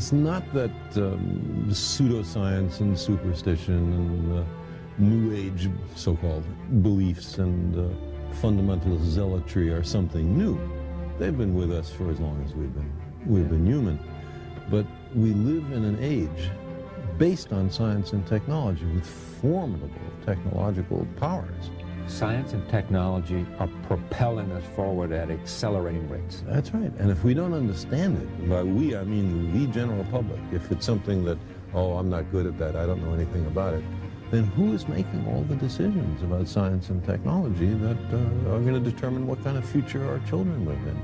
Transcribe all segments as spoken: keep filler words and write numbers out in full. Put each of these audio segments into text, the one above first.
It's not that um, pseudoscience and superstition and uh, New Age so-called beliefs and uh, fundamentalist zealotry are something new. They've been with us for as long as we've been, we've been human. But we live in an age based on science and technology with formidable technological powers. Science and technology are propelling us forward at accelerating rates. That's right. And if we don't understand it, by we, I mean the general public, if it's something that, oh, I'm not good at that, I don't know anything about it, then who is making all the decisions about science and technology that uh, are going to determine what kind of future our children live in?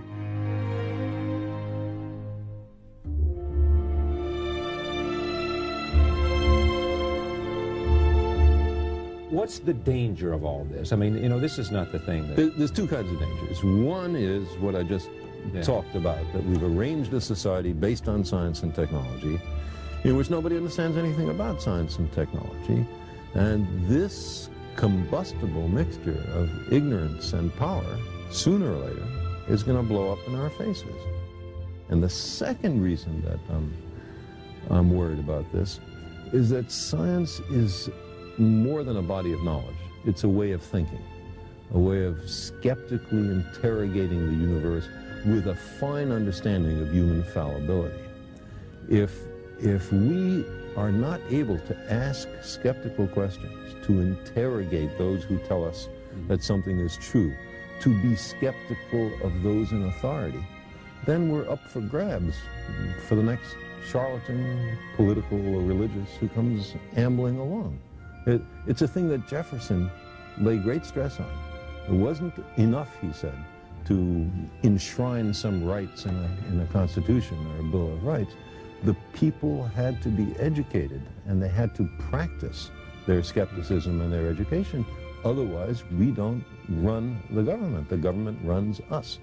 What's the danger of all this? I mean, you know, this is not the thing that... There's two kinds of dangers. One is what I just yeah. talked about, that we've arranged a society based on science and technology in which nobody understands anything about science and technology. And this combustible mixture of ignorance and power, sooner or later, is going to blow up in our faces. And the second reason that I'm, I'm worried about this is that science is more than a body of knowledge. It's a way of thinking, a way of skeptically interrogating the universe with a fine understanding of human fallibility. If, if we are not able to ask skeptical questions, to interrogate those who tell us that something is true, to be skeptical of those in authority, then we're up for grabs for the next charlatan, political or religious, who comes ambling along. It, it's a thing that Jefferson laid great stress on. It wasn't enough, he said, to enshrine some rights in a, in a Constitution or a Bill of Rights. The people had to be educated, and they had to practice their skepticism and their education. Otherwise, we don't run the government. The government runs us.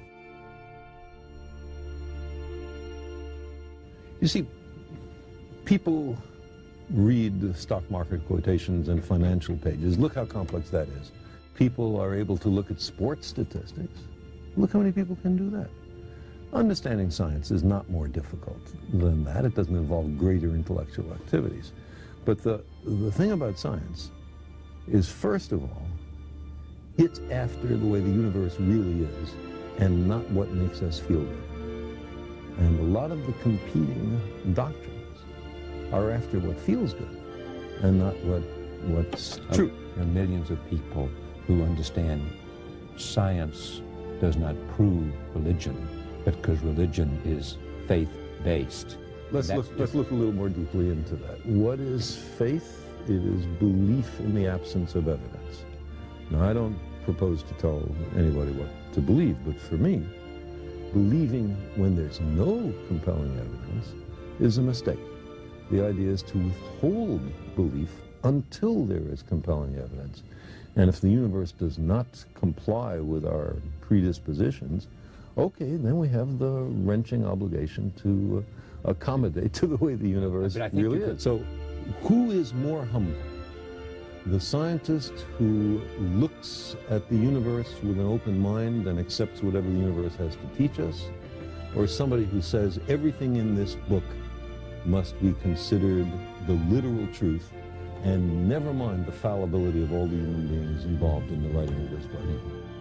You see, people read the stock market quotations and financial pages. Look how complex that is. People are able to look at sports statistics. Look how many people can do that. Understanding science is not more difficult than that. It doesn't involve greater intellectual activities. But the, the thing about science is, first of all, it's after the way the universe really is and not what makes us feel good. And a lot of the competing doctrines are after what feels good and not what what's true. There are millions of people who understand science does not prove religion, but because religion is faith-based. Let's look, let's look a little more deeply into that. What is faith? It is belief in the absence of evidence. Now, I don't propose to tell anybody what to believe, but for me, believing when there's no compelling evidence is a mistake. The idea is to withhold belief until there is compelling evidence. And if the universe does not comply with our predispositions, okay, then we have the wrenching obligation to uh, accommodate to the way the universe really is. So who is more humble? The scientist who looks at the universe with an open mind and accepts whatever the universe has to teach us, or somebody who says everything in this book must be considered the literal truth, and never mind the fallibility of all the human beings involved in the writing of this book?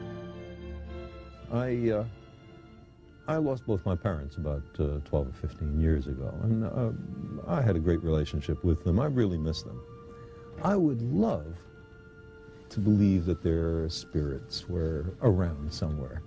I, uh, I lost both my parents about uh, twelve or fifteen years ago, and uh, I had a great relationship with them. I really miss them. I would love to believe that their spirits were around somewhere.